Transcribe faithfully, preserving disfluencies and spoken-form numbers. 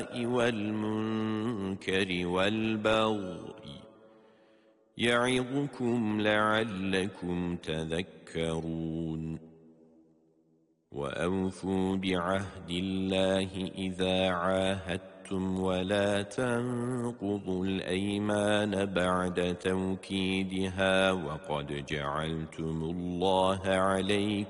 والمنكر والبغي يعظكم لعلكم تذكرون وأوفوا بعهد الله إذا عاهدتم ولا تنقضوا الأيمان بعد توكيدها وقد جعلتم الله عليكم